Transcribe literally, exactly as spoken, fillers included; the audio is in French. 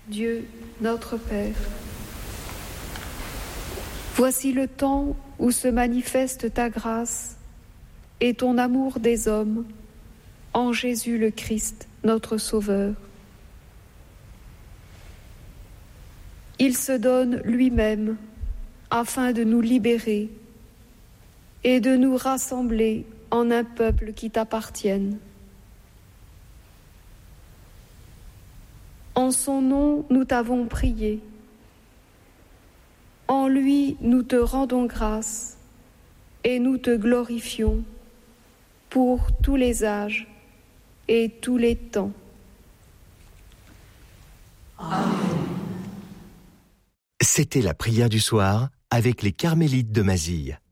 Dieu, notre Père. Voici le temps où se manifeste ta grâce et ton amour des hommes en Jésus le Christ, notre Sauveur. Il se donne lui-même afin de nous libérer et de nous rassembler en un peuple qui t'appartienne. En son nom, nous t'avons prié. En lui, nous te rendons grâce et nous te glorifions pour tous les âges et tous les temps. Amen. C'était la prière du soir avec les Carmélites de Mazille.